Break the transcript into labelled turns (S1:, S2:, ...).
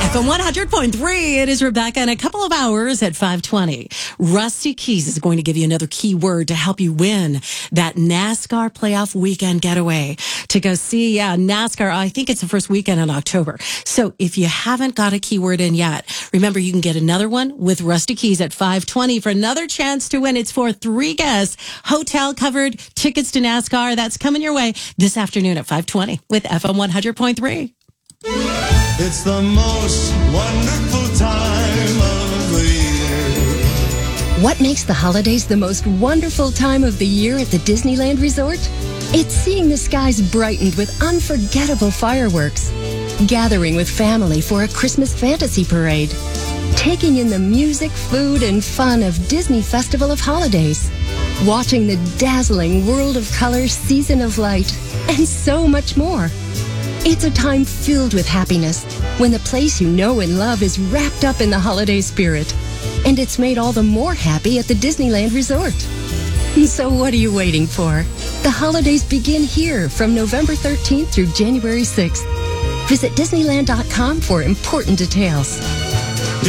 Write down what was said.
S1: FM 100.3, it is Rebecca. In a couple of hours at 5:20, Rusty Keys is going to give you another keyword to help you win that NASCAR playoff weekend getaway to go see NASCAR. I think it's the first weekend in October. So if you haven't got a keyword in yet, remember you can get another one with Rusty Keys at 5:20 for another chance to win. It's for 3 guests, hotel covered, tickets to NASCAR. That's coming your way this afternoon at 5:20 with FM 100.3.
S2: It's the most wonderful time of the year.
S3: What makes the holidays the most wonderful time of the year at the Disneyland Resort? It's seeing the skies brightened with unforgettable fireworks, gathering with family for a Christmas fantasy parade, taking in the music, food, and fun of Disney Festival of Holidays, watching the dazzling World of Color Season of Light, and so much more. It's a time filled with happiness when the place you know and love is wrapped up in the holiday spirit. And it's made all the more happy at the Disneyland Resort. So what are you waiting for? The holidays begin here from November 13th through January 6th. Visit Disneyland.com for important details.